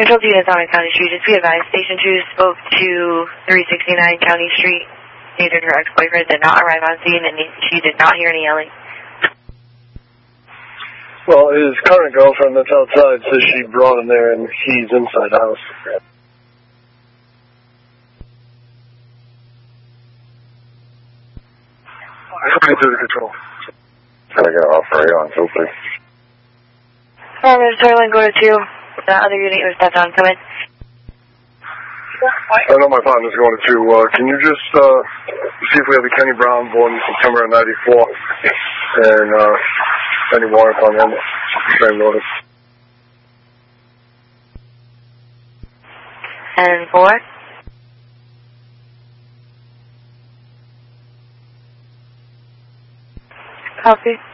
Control to units on County Street. Just be advised, Station 2 spoke to 369 County Street. Stated her ex-boyfriend did not arrive on scene and she did not hear any yelling. Well, his current girlfriend that's outside says she brought him there and he's inside the house. Coming to the control. Can I get off right on, so please? There's Toyland, go to 2. The other unit was stepped on. Come in. I know my partner's going to 2. Can you just see if we have the Kenny Brown born in September of 94 and any warrants on him? Same notice. And 4. Copy.